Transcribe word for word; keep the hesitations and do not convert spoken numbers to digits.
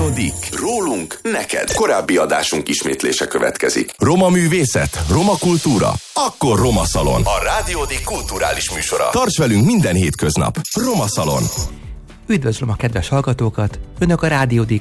Dick. Rólunk neked. Korábbi adásunk ismétlése következik. Roma művészet, roma kultúra, akkor Roma Szalon. A Rádió Dick kulturális műsora. Tarts velünk minden hétköznap. Roma Szalon. Üdvözlöm a kedves hallgatókat! Önök a Rádió Dick